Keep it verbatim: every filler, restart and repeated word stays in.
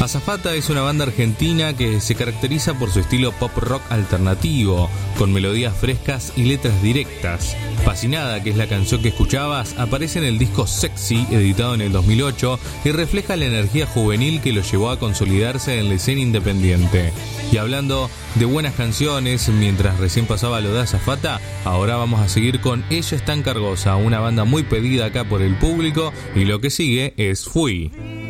Azafata es una banda argentina que se caracteriza por su estilo pop rock alternativo, con melodías frescas y letras directas. Fascinada, que es la canción que escuchabas, aparece en el disco Sexy, editado en el dos mil ocho, y refleja la energía juvenil que lo llevó a consolidarse en la escena independiente. Y hablando de buenas canciones, mientras recién pasaba lo de Azafata, ahora vamos a seguir con Ella es tan cargosa, una banda muy pedida acá por el público, y lo que sigue es Fui.